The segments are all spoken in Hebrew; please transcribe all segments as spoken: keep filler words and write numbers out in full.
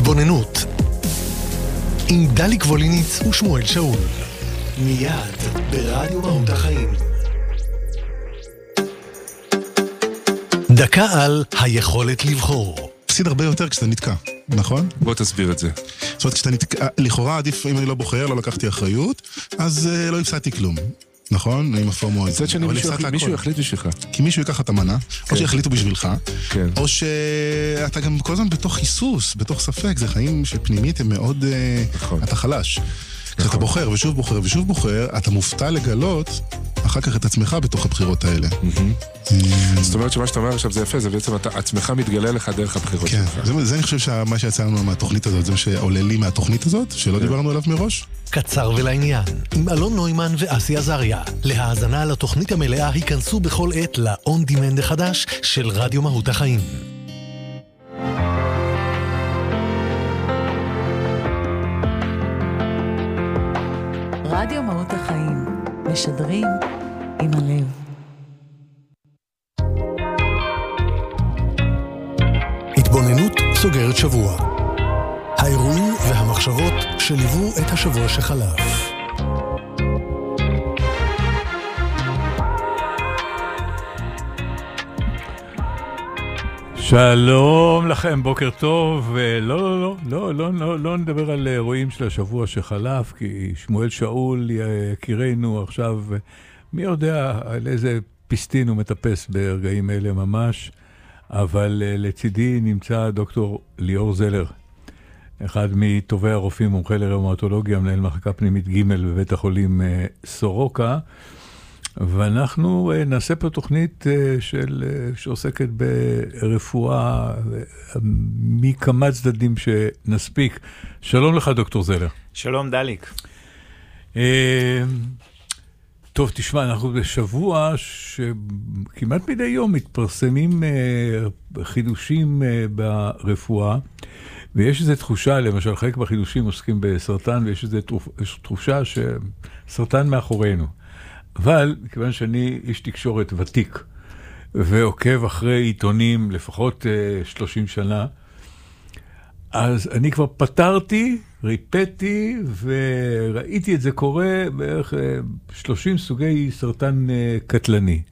התבוננות עם דליק ווליניץ ושמואל שאול, מיד ברדיו מהות החיים. דקה על היכולת לבחור. תפסיד הרבה יותר כשאתה נתקע, נכון? בוא תסביר את זה. זאת אומרת, כשאתה נתקע, לכאורה עדיף אם אני לא בוחר, לא לקחתי אחריות, אז לא הפסדתי כלום. נכון? עם הפורמו הזה. זאת שאני מישהו יחליט בשבילך. כי מישהו ייקח את המנה, או שיחליטו בשבילך, או שאתה גם כל הזמן בתוך חיסוס, בתוך ספק, זה חיים שפנימית הם מאוד, אתה חלש. כשאתה בוחר ושוב בוחר ושוב בוחר, אתה מופתע לגלות אחר כך את עצמך בתוך הבחירות האלה. זאת אומרת שמה שאתה אומר עכשיו זה יפה, זה בעצם עצמך מתגלה לך דרך הבחירות שלך. זה אני חושב שמה שיצא לנו מהתוכנית הזאת, זה מה שעולה לי מהתוכנית הזאת, שלא דיברנו עליו מראש. קצר ולעניין, עם אלון נוימן ואסי עזריה. להאזנה לתוכנית המלאה היכנסו בכל עת ל-On Demand החדש של רדיו מהות החיים. רדיו מהות החיים, משדרים עם הלב. התבוננות סוגרת שבוע. האירועים והמחשבות שליוו את השבוע שחלף. שלום לכם, בוקר טוב. לא, לא, לא, לא, לא, לא, לא נדבר על אירועים של השבוע שחלף, כי שמואל שאול יכירנו עכשיו, מי יודע על איזה פיסטין הוא מטפס ברגעים אלה ממש, אבל לצידי נמצא דוקטור ליאור זלר, אחד מטובי הרופאים, מומחה לראומטולוגיה, מנהל מחלקה פנימית ג' בבית החולים סורוקה, ואנחנו נעשה פה תוכנית של, שעוסקת ברפואה מכמה צדדים שנספיק. שלום לך דוקטור זלר. שלום דליק. טוב, תשמע, אנחנו בשבוע שכמעט מדי יום מתפרסמים חידושים ברפואה, ויש איזו תחושה, למשל חלק בחידושים עוסקים בסרטן, ויש איזו תחושה שסרטן מאחורינו. אבל, מכיוון שאני איש תקשורת ותיק, ועוקב אחרי עיתונים לפחות שלושים שנה, אז אני כבר פתרתי, ריפאתי, וראיתי את זה קורה בערך שלושים סוגי סרטן קטלני.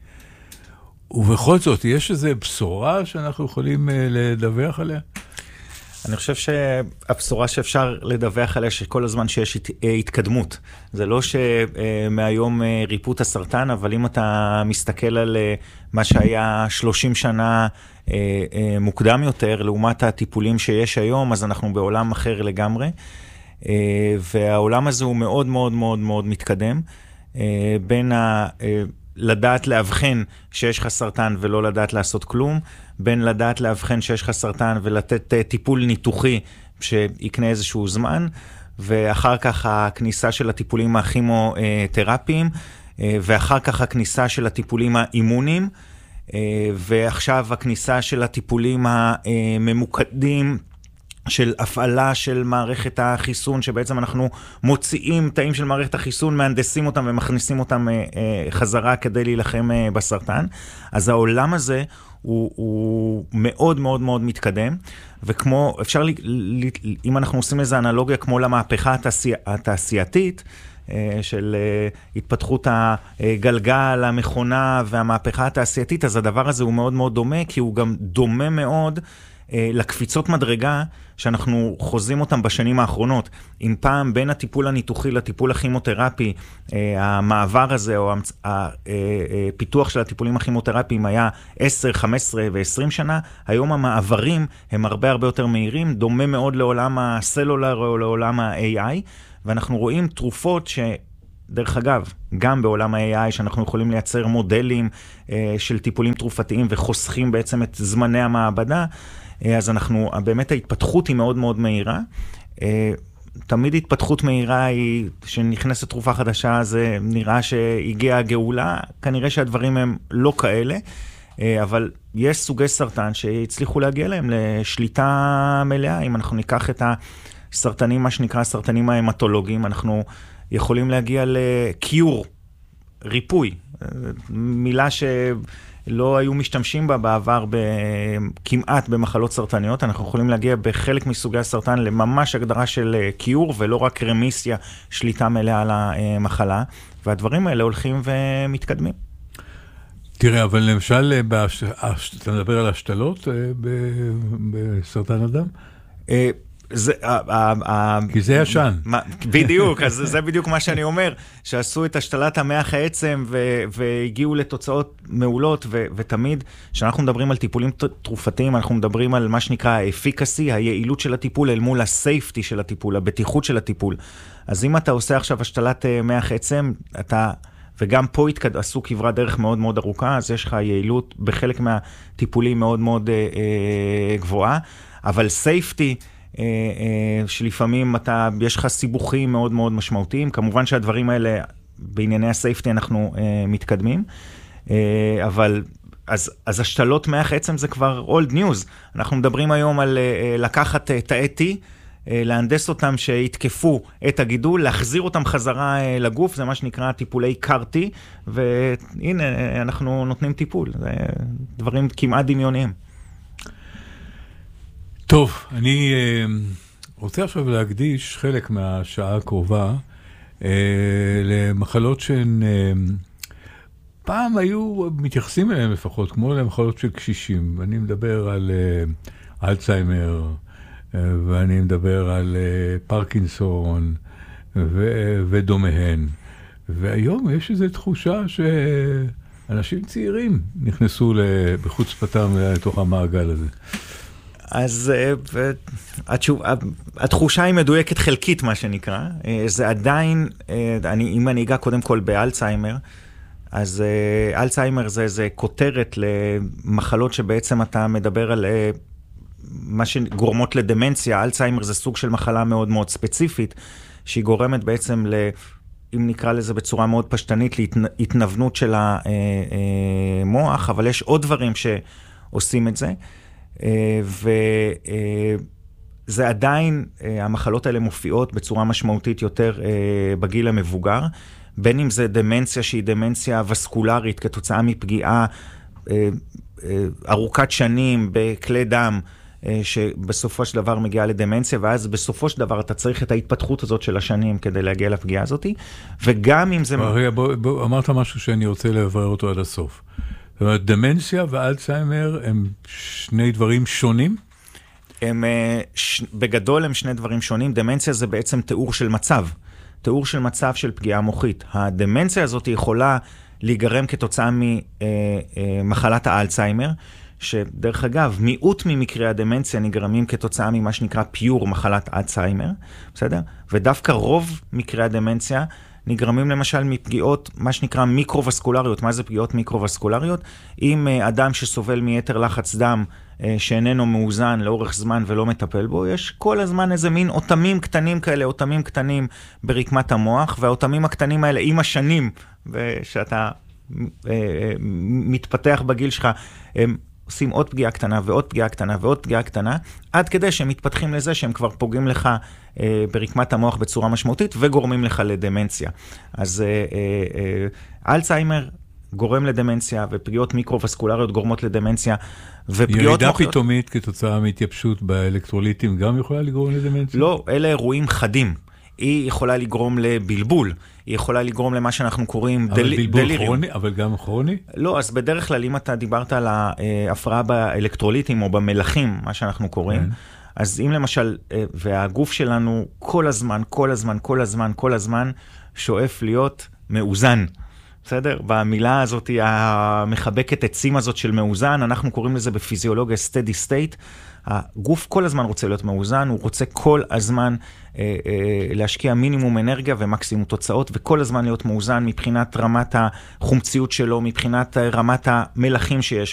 ובכל זאת, יש איזו בשורה שאנחנו יכולים לדווח עליה? אני חושב שהבשורה שאפשר לדווח עליה שכל הזמן שיש התקדמות. זה לא שמהיום ריפו את הסרטן, אבל אם אתה מסתכל על מה שהיה שלושים שנה מוקדם יותר, לעומת הטיפולים שיש היום, אז אנחנו בעולם אחר לגמרי. והעולם הזה הוא מאוד מאוד מאוד מאוד מתקדם. בין ה... לדעת להבחן שיש לך סרטן ולא לדעת לעשות כלום, בין לדעת להבחן שיש לך סרטן ולתת טיפול ניתוחי שיקנה איזשהו זמן, ואחר כך הכניסה של הטיפולים הכימותרפיים, ואחר כך הכניסה של הטיפולים האימוניים, ועכשיו הכניסה של הטיפולים הממוקדים, של הפעלה של מערכת החיסון, שבעצם אנחנו מוציאים תאים של מערכת החיסון, מהנדסים אותם ומכניסים אותם חזרה כדי להילחם בסרטן. אז העולם הזה הוא, הוא מאוד מאוד מאוד מתקדם, וכמו, אפשר, אם אנחנו עושים איזו אנלוגיה כמו למהפכה התעשי, התעשייתית, של התפתחות הגלגל, המכונה והמהפכה התעשייתית, אז הדבר הזה הוא מאוד מאוד דומה, כי הוא גם דומה מאוד לקפיצות מדרגה שאנחנו חוזים אותם בשנים האחרונות. אם פעם בין הטיפול הניתוחי לטיפול הכימותרפי, המעבר הזה או הפיתוח של הטיפולים הכימותרפיים היה עשר, חמש עשרה ו-עשרים שנה, היום המעברים הם הרבה הרבה יותר מהירים, דומה מאוד לעולם הסלולר או לעולם ה-איי איי, ואנחנו רואים תרופות ש... דרך אגב, גם בעולם ה-איי איי, שאנחנו יכולים לייצר מודלים אה, של טיפולים תרופתיים וחוסכים בעצם את זמני המעבדה, אה, אז אנחנו, באמת ההתפתחות היא מאוד מאוד מהירה. אה, תמיד התפתחות מהירה היא, שנכנסת תרופה חדשה, זה נראה שהגיעה הגאולה, כנראה שהדברים הם לא כאלה, אה, אבל יש סוגי סרטן שהצליחו להגיע להם לשליטה מלאה. אם אנחנו ניקח את הסרטנים, מה שנקרא הסרטנים ההמטולוגיים, אנחנו יכולים להגיע לקיור, ריפוי, מילה לא היו משתמשים בה בעבר כמעט במחלות סרטניות. אנחנו יכולים להגיע בחלק מסוגי הסרטן לממש הגדרה של קיור, ולא רק רמיסיה, שליטה מלאה על המחלה, והדברים האלה הולכים ומתקדמים. תראה, אבל למשל, אתה מדבר על השתלות בסרטן הדם? זה, כי זה ישן. בדיוק, אז זה בדיוק מה שאני אומר, שעשו את השתלת המח העצם והגיעו לתוצאות מעולות, ותמיד, כשאנחנו מדברים על טיפולים תרופתיים, אנחנו מדברים על מה שנקרא האפיקסי, היעילות של הטיפול, אל מול הסייפטי של הטיפול, הבטיחות של הטיפול. אז אם אתה עושה עכשיו השתלת מח עצם, אתה... וגם פה עשו כברת דרך מאוד מאוד ארוכה, אז יש לך יעילות בחלק מהטיפולים מאוד מאוד אה, גבוהה, אבל סייפטי, אה, אה, שלפעמים אתה, יש לך סיבוכים מאוד מאוד משמעותיים, כמובן שהדברים האלה, בענייני הסייפטי אנחנו אה, מתקדמים, אה, אבל אז, אז השתלות מח עצם זה כבר old news, אנחנו מדברים היום על אה, לקחת אה, תאי T, להנדס אותם שיתקפו את הגידול, להחזיר אותם חזרה לגוף, זה מה שנקרא טיפולי קאר-טי, והנה, אנחנו נותנים טיפול, זה דברים כמעט דמיוניים. טוב, אני רוצה עכשיו להקדיש חלק מהשעה הקרובה למחלות שהן, פעם היו מתייחסים אליהן לפחות, כמו למחלות של קשישים, ואני מדבר על אלצהיימר, ואני מדבר על פרקינסון ו- ודומיהן. והיום יש איזו תחושה שאנשים צעירים נכנסו בחוצפתם לתוך המעגל הזה. אז התשוב, התחושה היא מדויקת חלקית, מה שנקרא. זה עדיין, אני, אם אני אגע קודם כל באלצהיימר, אז אלצהיימר זה, זה כותרת למחלות שבעצם אתה מדבר על... מה שגורמות לדמנציה. אלצהיימר זה סוג של מחלה מאוד מאוד ספציפית, שהיא גורמת בעצם, ל, אם נקרא לזה בצורה מאוד פשטנית, להתנוונות של המוח, אבל יש עוד דברים שעושים את זה, וזה עדיין, המחלות האלה מופיעות בצורה משמעותית יותר בגיל המבוגר, בין אם זה דמנציה שהיא דמנציה וסקולרית, כתוצאה מפגיעה ארוכת שנים בכלי דם, שבסופו של דבר מגיעה לדמנציה, ואז בסופו של דבר אתה צריך את ההתפתחות הזאת של השנים כדי להגיע לפגיעה הזאת, וגם אם זה... רגע, בוא, בוא, אמרת משהו שאני רוצה לברר אותו עד הסוף. זאת אומרת, דמנציה ואלצהיימר הם שני דברים שונים? הם, ש... בגדול הם שני דברים שונים. דמנציה זה בעצם תיאור של מצב, תיאור של מצב של פגיעה מוחית. הדמנציה הזאת יכולה להיגרם כתוצאה ממחלת האלצהיימר, שדרך אגב, מיעוט ממקרי הדמנציה נגרמים כתוצאה ממה שנקרא פיור מחלת אלצהיימר, בסדר? ודווקא רוב מקרי הדמנציה נגרמים למשל מפגיעות, מה שנקרא מיקרו-וסקולריות. מה זה פגיעות מיקרו-וסקולריות? אם אדם שסובל מיתר לחץ דם שאיננו מאוזן לאורך זמן ולא מטפל בו, יש כל הזמן איזה מין אותמים קטנים כאלה, אותמים קטנים ברקמת המוח, והאותמים הקטנים האלה עם השנים, ושאתה מתפתח בגיל שלך, הם עושים עוד פגיעה קטנה ועוד פגיעה קטנה ועוד פגיעה קטנה, עד כדי שהם מתפתחים לזה שהם כבר פוגעים לך אה, ברקמת המוח בצורה משמעותית, וגורמים לך לדמנציה. אז אה, אה, אלצהיימר גורם לדמנציה, ופגיעות מיקרו-וסקולריות גורמות לדמנציה, ירידה מוחיות... פתאומית כתוצאה מהתייבשות באלקטרוליטים גם יכולה לגרום לדמנציה? לא, אלה אירועים חדים. היא יכולה לגרום לבלבול, היא יכולה לגרום למה שאנחנו קוראים אבל דל... בלבול דליריום. כרוני, אבל גם כרוני? לא, אז בדרך כלל אם אתה דיברת על ההפרעה באלקטרוליטים או במלחים, מה שאנחנו קוראים, כן. אז אם למשל, והגוף שלנו כל הזמן, כל הזמן, כל הזמן, כל הזמן, שואף להיות מאוזן. בסדר? במילה הזאת, המחבקת עצים הזאת של מאוזן, אנחנו קוראים לזה בפיזיולוגיה steady state. הגוף כל הזמן רוצה להיות מאוזן, הוא רוצה כל הזמן אה, אה, להשקיע מינימום אנרגיה ומקסימום תוצאות, וכל הזמן להיות מאוזן מבחינת רמת החומציות שלו, מבחינת רמת המלחים שיש